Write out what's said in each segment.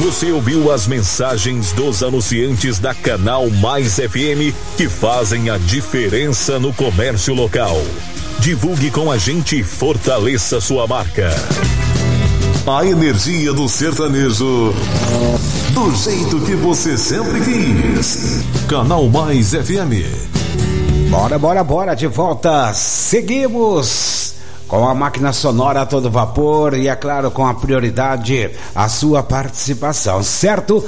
Você ouviu as mensagens dos anunciantes da Canal Mais FM que fazem a diferença no comércio local. Divulgue com a gente e fortaleça sua marca. A energia do sertanejo, do jeito que você sempre quis. Canal Mais FM. Bora, de volta. Seguimos com a máquina sonora a todo vapor e, é claro, com a prioridade, a sua participação, certo?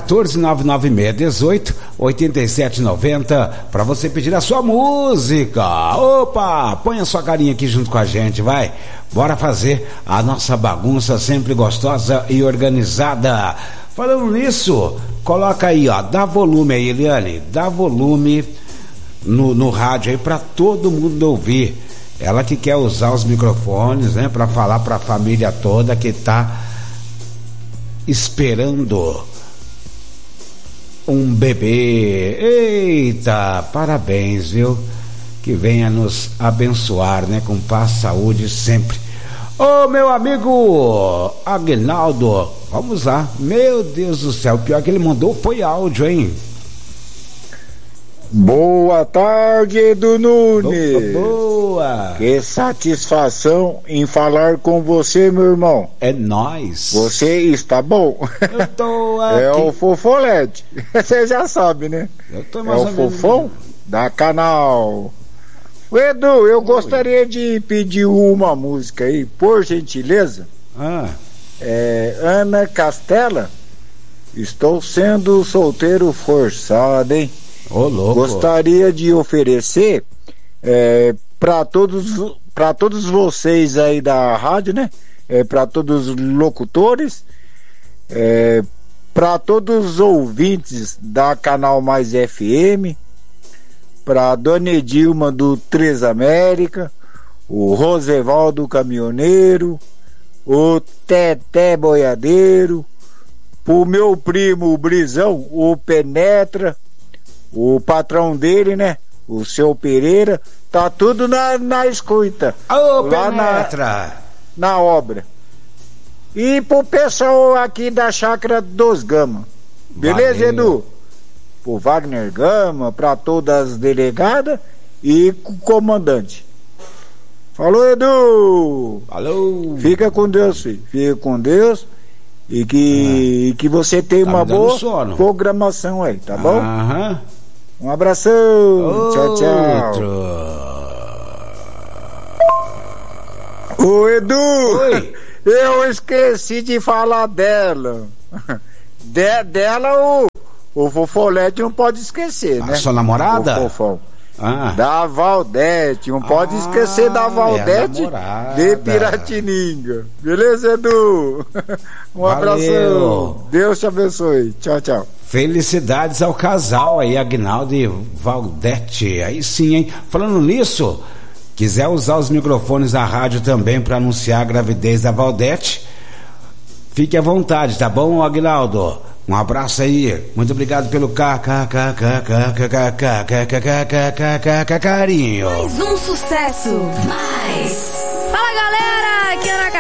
14996188790 para você pedir a sua música. Opa, põe a sua carinha aqui junto com a gente, vai. Bora fazer a nossa bagunça sempre gostosa e organizada. Falando nisso, coloca aí, ó, dá volume aí, Eliane, dá volume no rádio aí para todo mundo ouvir. Ela que quer usar os microfones, né, para falar para a família toda que tá esperando um bebê. Eita, parabéns, viu? Que venha nos abençoar, né, com paz, saúde sempre. Ô, meu amigo Aguinaldo, vamos lá. Meu Deus do céu, o pior que ele mandou foi áudio, hein? Boa tarde, Edu Nunes. Boa. Que satisfação em falar com você, meu irmão. É nóis. Você está bom? Eu tô aqui. É o Fofolete. Você já sabe, né? Eu tô mais é o Fofão da Canal. O Edu, eu gostaria de pedir uma música aí, por gentileza. Ana Castela. Estou sendo solteiro forçado, hein? Ô, louco. Gostaria de oferecer para todos vocês aí da rádio, né? Para todos os locutores, para todos os ouvintes da Canal Mais FM, para Dona Edilma do Três América, o Rosevaldo Caminhoneiro, o Teté Boiadeiro, pro meu primo Brisão, o Penetra, o patrão dele, né? O seu Pereira, tá tudo na escuta. Ô, lá Penetra! Na obra. E pro pessoal aqui da Chácara dos Gama. Beleza, valeu. Edu? Pro Wagner Gama, pra todas as delegadas e o comandante. Falou, Edu! Falou! Fica com Deus, filho. Fica com Deus. E que você tenha uma boa programação aí, tá bom? Um abração. Tchau, tchau. Ô, Edu, oi. Eu esqueci de falar dela. Dela o Fofolete não pode esquecer, né? Sua namorada? O Fofão. Da Valdete, não pode esquecer da Valdete de Piratininga. Beleza, Edu? Um abração. Deus te abençoe. Tchau, tchau. Felicidades ao casal aí, Aguinaldo e Valdete. Aí sim, hein? Falando nisso, quiser usar os microfones da rádio também para anunciar a gravidez da Valdete, fique à vontade, tá bom, Aguinaldo? Um abraço aí, muito obrigado pelo carinho. Mais um sucesso. Fala, galera, aqui é Ana